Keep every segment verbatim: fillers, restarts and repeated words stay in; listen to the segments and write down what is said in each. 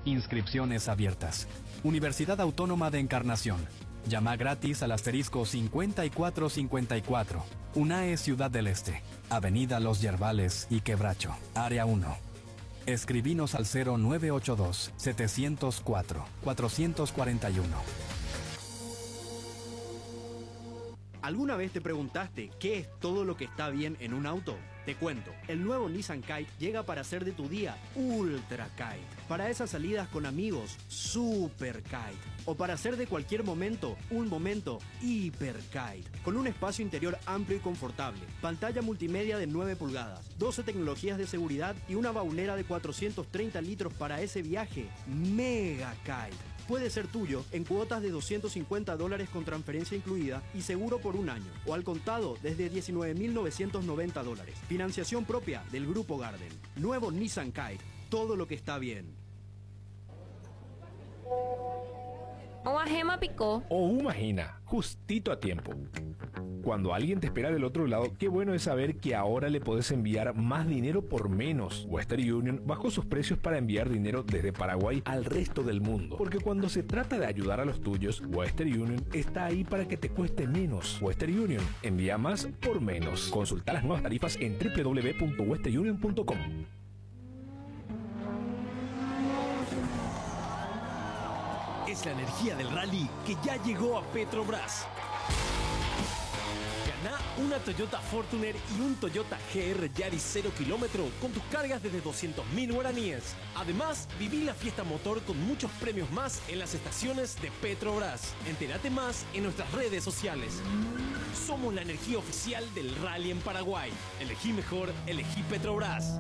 Inscripciones abiertas. Universidad Autónoma de Encarnación. Llama gratis al asterisco cincuenta y cuatro cincuenta y cuatro. UNAE Ciudad del Este. Avenida Los Yerbales y Quebracho. Área uno. Escribinos al cero nueve ocho dos, siete cero cuatro, cuatro cuatro uno. ¿Alguna vez te preguntaste qué es todo lo que está bien en un auto? Te cuento, el nuevo Nissan Kite llega para hacer de tu día Ultra Kite. Para esas salidas con amigos, Super Kite. O para hacer de cualquier momento, un momento Hiper Kite. Con un espacio interior amplio y confortable, pantalla multimedia de nueve pulgadas, doce tecnologías de seguridad y una baulera de cuatrocientos treinta litros para ese viaje Mega Kite. Puede ser tuyo en cuotas de doscientos cincuenta dólares con transferencia incluida y seguro por un año, o al contado desde diecinueve mil novecientos noventa dólares. Financiación propia del Grupo Garden. Nuevo Nissan Kite. Todo lo que está bien. O a Gema picó. O imagina, justito a tiempo. Cuando alguien te espera del otro lado, qué bueno es saber que ahora le podés enviar más dinero por menos. Western Union bajó sus precios para enviar dinero desde Paraguay al resto del mundo. Porque cuando se trata de ayudar a los tuyos, Western Union está ahí para que te cueste menos. Western Union, envía más por menos. Consulta las nuevas tarifas en doble u doble u doble u punto western union punto com. Es la energía del rally que ya llegó a Petrobras. Gana una Toyota Fortuner y un Toyota G R Yaris cero kilómetro con tus cargas desde doscientos mil guaraníes. Además, viví la fiesta motor con muchos premios más en las estaciones de Petrobras. Entérate más en nuestras redes sociales. Somos la energía oficial del rally en Paraguay. Elegí mejor, elegí Petrobras.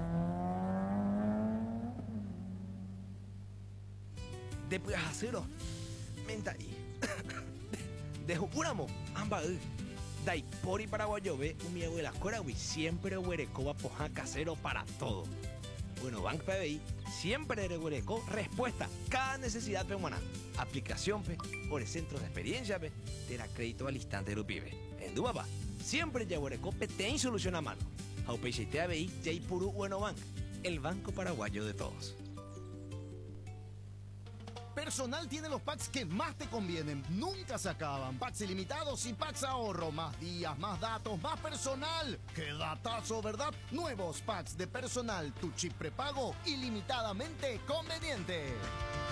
Después acero, menta ahí. Dejo curamo, amba. Dai pori paraguayo ve, un mi abuela corawi siempre huereco poja casero para todo. Bueno, Bank P B I siempre de huereco respuesta cada necesidad peruana. Aplicación pe, por el centro de experiencia pe, te da crédito al instante de pibe. En Dubaba, siempre ya huereco pe ten solución a mano. Aupeixe T A B I, Jay Puru Bueno Bank, el banco paraguayo de todos. Personal tiene los packs que más te convienen. Nunca se acaban. Packs ilimitados y packs ahorro. Más días, más datos, más personal. ¡Qué datazo, verdad! Nuevos packs de Personal. Tu chip prepago ilimitadamente conveniente.